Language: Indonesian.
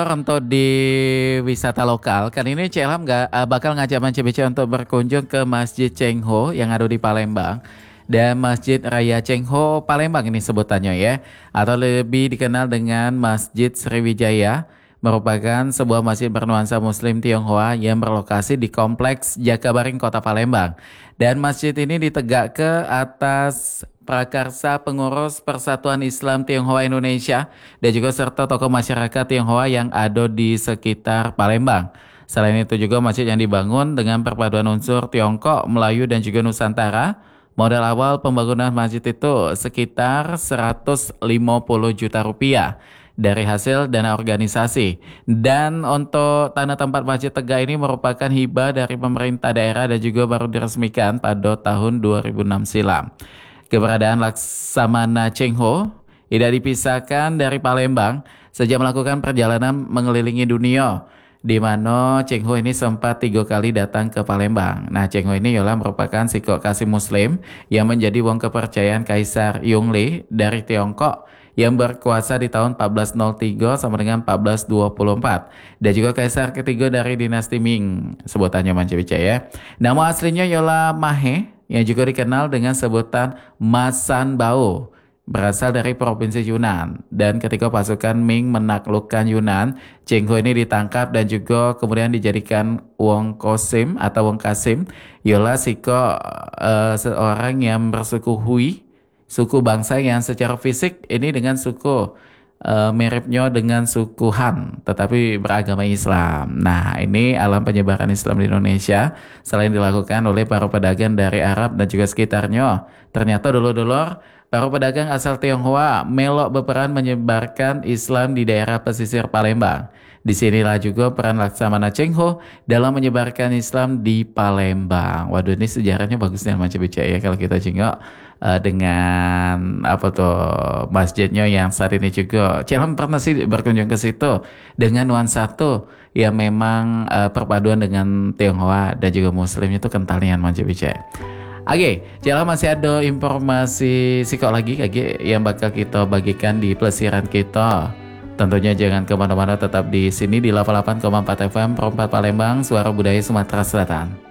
Untuk di wisata lokal, kali ini CLM bakal ngajak Manci untuk berkunjung ke Masjid Cengho yang ada di Palembang dan Masjid Raya Cengho Palembang ini sebutannya ya, atau lebih dikenal dengan Masjid Sriwijaya, merupakan sebuah masjid bernuansa Muslim Tionghoa yang berlokasi di Kompleks Jakabaring Kota Palembang. Dan masjid ini ditegak ke atas prakarsa pengurus Persatuan Islam Tionghoa Indonesia dan juga serta tokoh masyarakat Tionghoa yang ada di sekitar Palembang. Selain itu juga masjid yang dibangun dengan perpaduan unsur Tiongkok, Melayu dan juga Nusantara. Modal awal pembangunan masjid itu sekitar 150 juta rupiah dari hasil dana organisasi. Dan untuk tanah tempat masjid tegak ini merupakan hibah dari pemerintah daerah dan juga baru diresmikan pada tahun 2006 silam. Keberadaan Laksamana Cengho tidak dipisahkan dari Palembang sejak melakukan perjalanan mengelilingi dunia, di mana Cengho ini sempat 3 kali datang ke Palembang. Nah, Cengho ini ialah merupakan sikok kasih Muslim yang menjadi wong kepercayaan Kaisar Yongle dari Tiongkok yang berkuasa di tahun 1403 sama dengan 1424 dan juga kaisar ketiga dari dinasti Ming sebutannya Mancewica ya. Nama aslinya ialah Mahe yang juga dikenal dengan sebutan Masan Bao, berasal dari provinsi Yunnan. Dan ketika pasukan Ming menaklukkan Yunan, Cengho ini ditangkap dan juga kemudian dijadikan Wong Kosim atau Wong Kasim, ialah seorang yang bersuku Hui, suku bangsa yang secara fisik ini dengan suku miripnya dengan suku Han, tetapi beragama Islam. Nah, ini alam penyebaran Islam di Indonesia selain dilakukan oleh para pedagang dari Arab dan juga sekitarnya. Ternyata dulu-dulu para pedagang asal Tionghoa melok berperan menyebarkan Islam di daerah pesisir Palembang. Disinilah juga peran Laksamana Cengho dalam menyebarkan Islam di Palembang. Waduh, ini sejarahnya bagus nih macam ya kalau kita jengok dengan apa tuh masjidnya yang saat ini juga. Celem pernah sih berkunjung ke situ dengan nuansa tuh yang memang perpaduan dengan Tionghoa dan juga Muslim itu kentalnya macam Oke, Cela masih ada informasi psikok lagi yang bakal kita bagikan di pelesiran kita. Tentunya jangan kemana-mana, tetap di sini di 88,4 FM Perempat Palembang, Suara Budaya Sumatera Selatan.